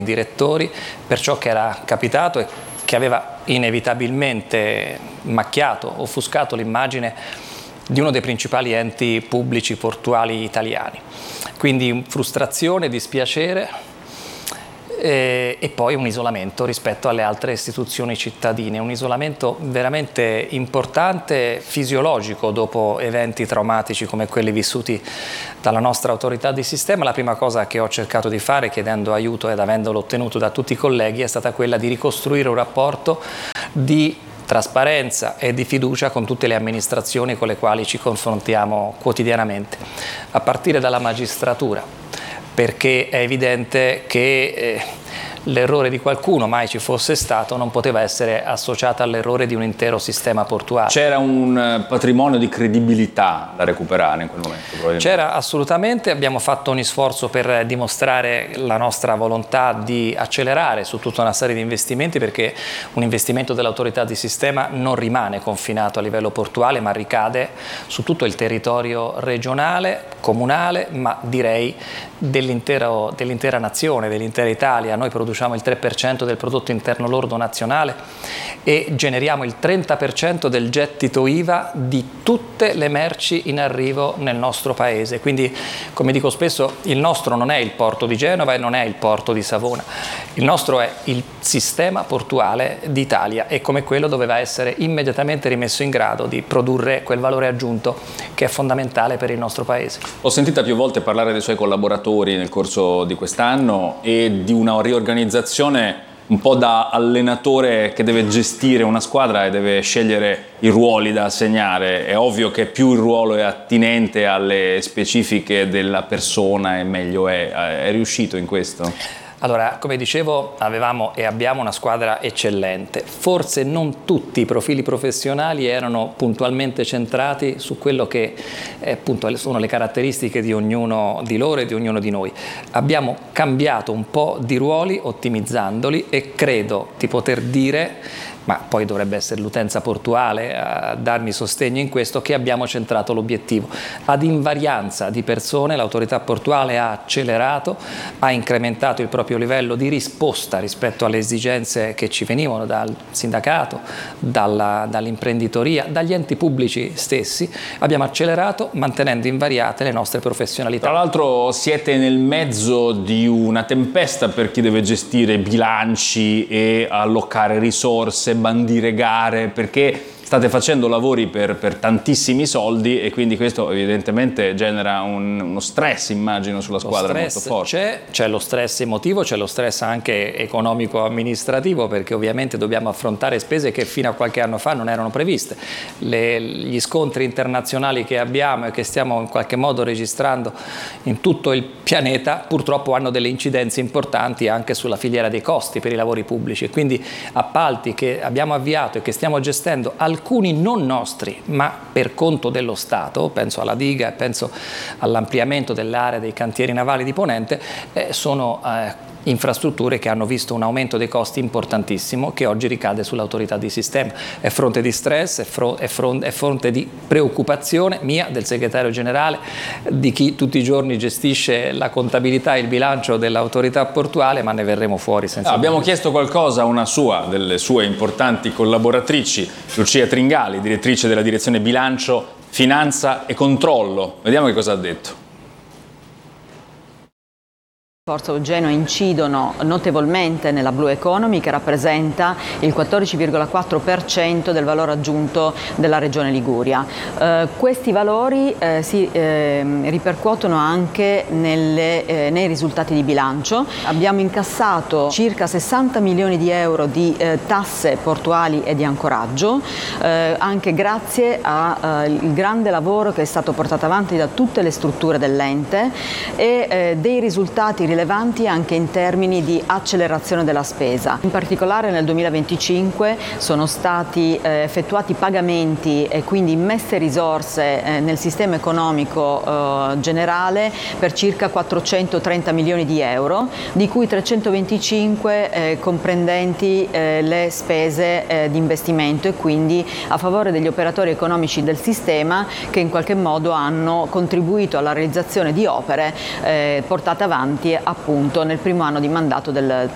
direttori per ciò che era capitato e che aveva inevitabilmente macchiato, offuscato l'immagine di uno dei principali enti pubblici portuali italiani. Quindi frustrazione, dispiacere e poi un isolamento rispetto alle altre istituzioni cittadine, un isolamento veramente importante, fisiologico dopo eventi traumatici come quelli vissuti dalla nostra autorità di sistema. La prima cosa che ho cercato di fare, chiedendo aiuto ed avendolo ottenuto da tutti i colleghi, è stata quella di ricostruire un rapporto di trasparenza e di fiducia con tutte le amministrazioni con le quali ci confrontiamo quotidianamente, a partire dalla magistratura, perché è evidente che l'errore di qualcuno, mai ci fosse stato, non poteva essere associato all'errore di un intero sistema portuale. C'era un patrimonio di credibilità da recuperare in quel momento? C'era assolutamente, abbiamo fatto ogni sforzo per dimostrare la nostra volontà di accelerare su tutta una serie di investimenti, perché un investimento dell'autorità di sistema non rimane confinato a livello portuale, ma ricade su tutto il territorio regionale, comunale, ma direi dell'intera nazione, dell'intera Italia. Noi produciamo il 3% del prodotto interno lordo nazionale e generiamo il 30% del gettito IVA di tutte le merci in arrivo nel nostro paese. Quindi, come dico spesso, il nostro non è il porto di Genova e non è il porto di Savona, il nostro è il sistema portuale d'Italia e come quello doveva essere immediatamente rimesso in grado di produrre quel valore aggiunto che è fondamentale per il nostro paese. Ho sentito più volte parlare dei suoi collaboratori nel corso di quest'anno e di una riorganizzazione un po' da allenatore che deve gestire una squadra e deve scegliere i ruoli da assegnare. È ovvio che più il ruolo è attinente alle specifiche della persona e meglio è. È riuscito in questo? Allora, come dicevo, avevamo e abbiamo una squadra eccellente. Forse non tutti i profili professionali erano puntualmente centrati su quello che appunto sono le caratteristiche di ognuno di loro e di ognuno di noi. Abbiamo cambiato un po' di ruoli ottimizzandoli e credo di poter dire, ma poi dovrebbe essere l'utenza portuale a darmi sostegno in questo, che abbiamo centrato l'obiettivo. Ad invarianza di persone l'autorità portuale ha accelerato, ha incrementato il proprio livello di risposta rispetto alle esigenze che ci venivano dal sindacato, dall'imprenditoria, dagli enti pubblici stessi. Abbiamo accelerato mantenendo invariate le nostre professionalità. Tra l'altro siete nel mezzo di una tempesta per chi deve gestire bilanci e allocare risorse, bandire gare, perché state facendo lavori per tantissimi soldi e quindi questo evidentemente genera uno stress, immagino, sulla squadra molto forte. C'è lo stress emotivo, c'è lo stress anche economico-amministrativo, perché ovviamente dobbiamo affrontare spese che fino a qualche anno fa non erano previste. Gli scontri internazionali che abbiamo e che stiamo in qualche modo registrando in tutto il pianeta purtroppo hanno delle incidenze importanti anche sulla filiera dei costi per i lavori pubblici, e quindi appalti che abbiamo avviato e che stiamo gestendo, alcuni non nostri ma per conto dello Stato, penso alla diga e penso all'ampliamento dell'area dei cantieri navali di Ponente, sono infrastrutture che hanno visto un aumento dei costi importantissimo che oggi ricade sull'autorità di sistema. È fronte di stress, è fronte di preoccupazione mia, del segretario generale, di chi tutti i giorni gestisce la contabilità e il bilancio dell'autorità portuale, ma ne verremo fuori senza Abbiamo chiesto qualcosa a una delle sue importanti collaboratrici, Lucia Tringali, direttrice della direzione bilancio, finanza e controllo. Vediamo che cosa ha detto. Porto Genoa incidono notevolmente nella Blue Economy, che rappresenta il 14,4% del valore aggiunto della Regione Liguria. Questi valori si ripercuotono anche nei risultati di bilancio. Abbiamo incassato circa 60 milioni di euro di tasse portuali e di ancoraggio, anche grazie al grande lavoro che è stato portato avanti da tutte le strutture dell'ente e dei risultati rilevanti anche in termini di accelerazione della spesa. In particolare nel 2025 sono stati effettuati pagamenti e quindi immesse risorse nel sistema economico generale per circa 430 milioni di euro, di cui 325 comprendenti le spese di investimento e quindi a favore degli operatori economici del sistema che in qualche modo hanno contribuito alla realizzazione di opere portate avanti appunto nel primo anno di mandato del